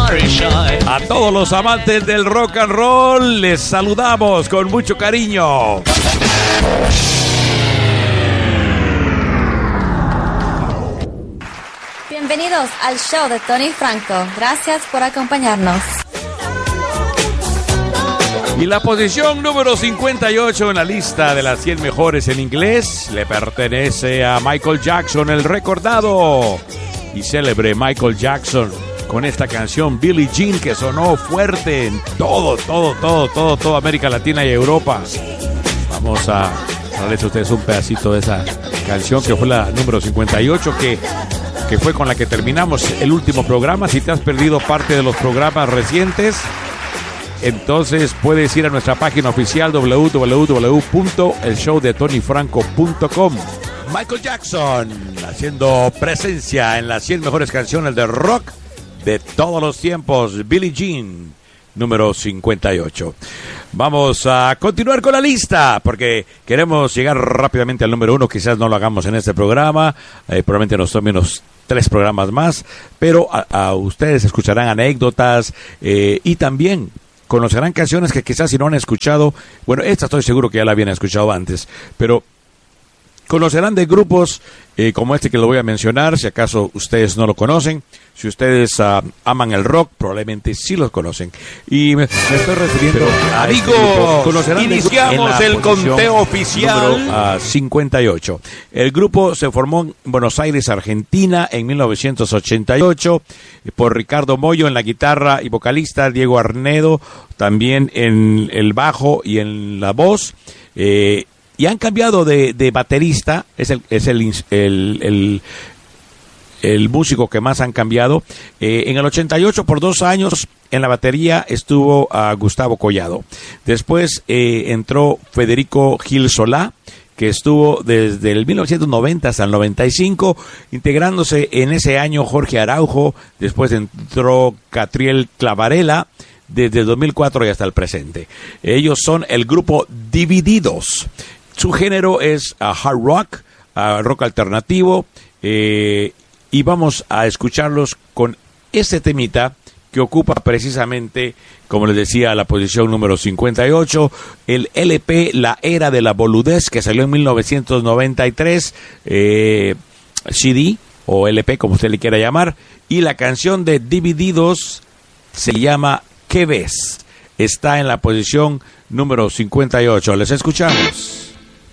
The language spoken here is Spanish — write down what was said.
A todos los amantes del rock and roll, les saludamos con mucho cariño. Bienvenidos al show de Tony Franco. Gracias por acompañarnos. Y la posición número 58 en la lista de las 100 mejores en inglés le pertenece a Michael Jackson, el recordado y célebre Michael Jackson, con esta canción Billie Jean, que sonó fuerte en toda América Latina y Europa. Vamos a darles a ustedes un pedacito de esa canción, que fue la número 58, que fue con la que terminamos el último programa. Si te has perdido parte de los programas recientes, entonces puedes ir a nuestra página oficial www.elshowdetonyfranco.com. Michael Jackson haciendo presencia en las 100 mejores canciones de rock de todos los tiempos. Billie Jean, número 58. Vamos a continuar con la lista porque queremos llegar rápidamente al número 1. Quizás no lo hagamos en este programa, probablemente nos tome unos 3 programas más, pero a ustedes escucharán anécdotas y también conocerán canciones que quizás si no han escuchado, bueno, esta estoy seguro que ya la habían escuchado antes, pero conocerán de grupos como este que lo voy a mencionar, si acaso ustedes no lo conocen. Si ustedes aman el rock, probablemente sí los conocen. Y me estoy refiriendo a amigos, iniciamos el conteo oficial número 58. El grupo se formó en Buenos Aires, Argentina, en 1988, por Ricardo Mollo en la guitarra y vocalista, Diego Arnedo también en el bajo y en la voz. Y han cambiado de baterista, es el músico que más han cambiado. En el 88, por 2 años, en la batería estuvo Gustavo Collado. Después entró Federico Gil Solá, que estuvo desde el 1990 hasta el 95, integrándose en ese año Jorge Araujo. Después entró Catriel Clavarela, desde el 2004 y hasta el presente. Ellos son el grupo Divididos. Su género es hard rock, rock alternativo, y vamos a escucharlos con este temita que ocupa precisamente, como les decía, la posición número 58, el LP La Era de la Boludez, que salió en 1993, CD o LP, como usted le quiera llamar, y la canción de Divididos se llama ¿Qué ves? Está en la posición número 58. Les escuchamos.